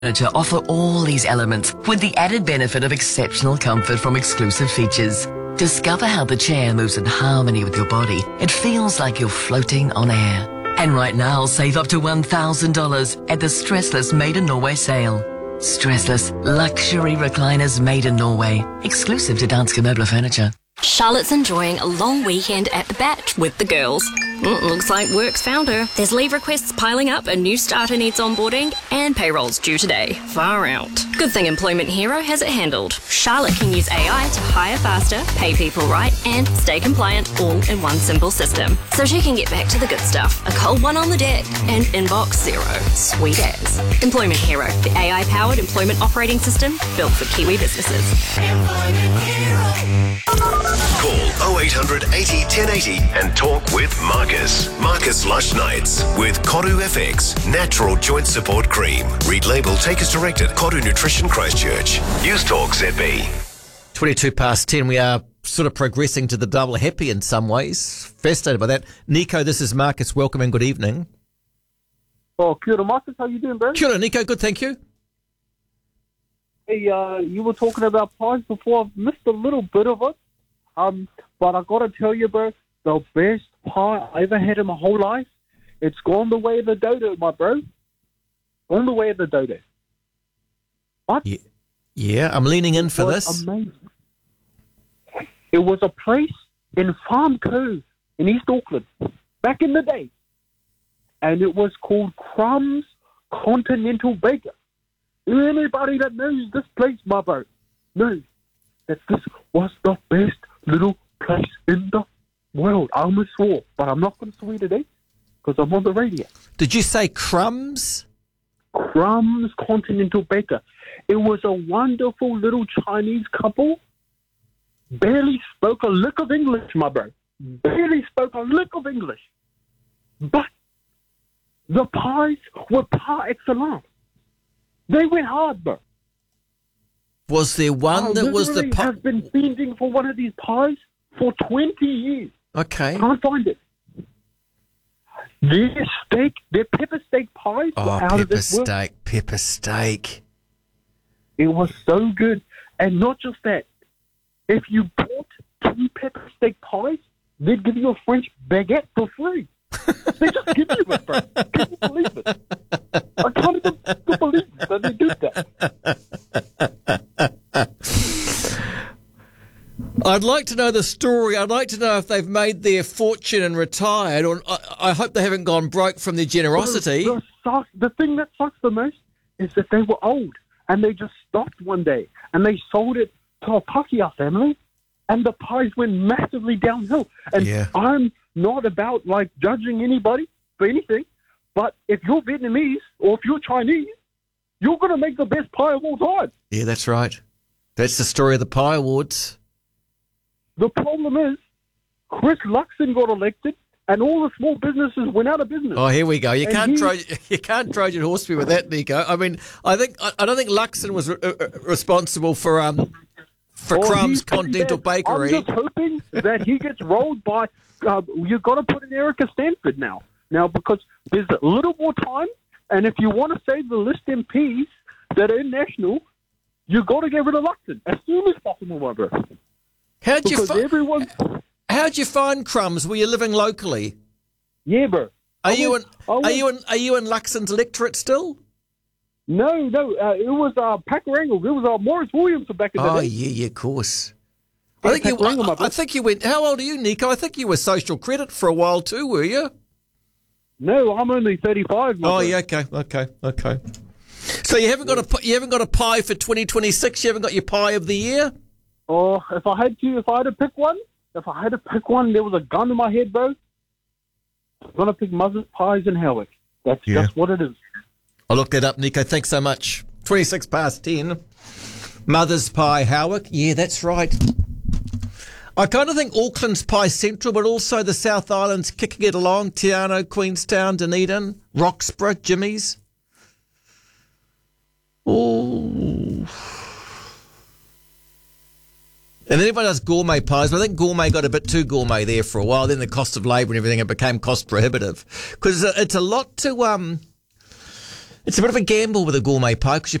Furniture offer all these elements with the added benefit of exceptional comfort from exclusive features. Discover how the chair moves in harmony with your body. It feels like you're floating on air. And right now, save up to $1,000 at the Stressless Made in Norway sale. Stressless luxury recliners made in Norway, exclusive to Danske Møbler Furniture. Charlotte's enjoying a long weekend at the Bat with the girls. Looks like work's found her. There's leave requests piling up, a new starter needs onboarding, and payroll's due today. Far out. Good thing Employment Hero has it handled. Charlotte can use AI to hire faster, pay people right, and stay compliant all in one simple system. So she can get back to the good stuff. A cold one on the deck and inbox zero. Sweet as. Employment Hero, the AI-powered employment operating system built for Kiwi businesses. Employment Hero. Call 0800 80 1080 and talk with Marcus. Marcus Lush Nights with Koru FX Natural Joint Support Cream. Read label, take as directed. Koru Nutrition Christchurch. News Talk ZB. 22 past 10. We are sort of progressing to the double happy in some ways. Fascinated by that. Nico, this is Marcus. Welcome and good evening. Oh, kia ora, Marcus. How you doing, bro? Kia ora, Nico. Good, thank you. Hey, you were talking about pies before. I've missed a little bit of it. But I gotta tell you, bro, the best pie I ever had in my whole life, it's gone the way of the dodo, my bro. Gone the way of the dodo. What? Yeah, I'm leaning in for this. Amazing. It was a place in Farm Cove in East Auckland back in the day. And it was called Crumbs Continental Baker. Anybody that knows this place, my bro, knows that this was the best little place in the world. I almost swore, but I'm not going to swear today because I'm on the radio. Did you say Crumbs? Crumbs Continental Baker. It was a wonderful little Chinese couple. Barely spoke a lick of English, my bro. Barely spoke a lick of English. But the pies were par excellence. They went hard, bro. Was there one that was the pie? I've been fiending for one of these pies for 20 years. Okay. Can't find it. Their pepper steak pies were out of this world. Pepper steak. It was so good. And not just that. If you bought 2 pepper steak pies, they'd give you a French baguette for free. They just give you it, bro. Can you believe it? I can't even believe that they did that. I'd like to know the story. I'd like to know if they've made their fortune and retired, or I hope they haven't gone broke from their generosity. The thing that sucks the most is that they were old and they just stopped one day and they sold it to a Pakeha family and the pies went massively downhill. And I'm not about judging anybody for anything, but if you're Vietnamese or if you're Chinese, you're going to make the best pie of all time. Yeah, that's right. That's the story of the Pie Awards. The problem is, Chris Luxon got elected, and all the small businesses went out of business. Oh, here we go. You can't Trojan horse me with that, Nico. I mean, I don't think Luxon was responsible for Crumbs Continental Bakery. I'm just hoping that he gets rolled by. You've got to put in Erica Stanford now because there's a little more time, and if you want to save the list MPs that are in national, you've got to get rid of Luxon as soon as possible, my bro. How'd you find Crumbs? Were you living locally? Yeah, bro. Are you in Luxon's electorate still? No. It was Pakuranga. It was Morris Williamson back in the day. Oh, yeah, of course. I think you went. How old are you, Nico? I think you were social credit for a while too, were you? No, I'm only 35. Yeah, okay. So you haven't got a pie for 2026. You haven't got your pie of the year. Oh, if I had to pick one, there was a gun in my head, bro. I'm gonna pick Mother's Pies in Howick. That's just what it is. I'll look that up, Nico. Thanks so much. 26 past 10. Mother's Pie Howick. Yeah, that's right. I kind of think Auckland's Pie Central, but also the South Island's kicking it along. Te Anau, Queenstown, Dunedin, Roxburgh, Jimmy's. Oh. And then everyone does gourmet pies, but I think gourmet got a bit too gourmet there for a while. Then the cost of labour and everything, it became cost prohibitive. Because it's a lot to It's a bit of a gamble with a gourmet pie because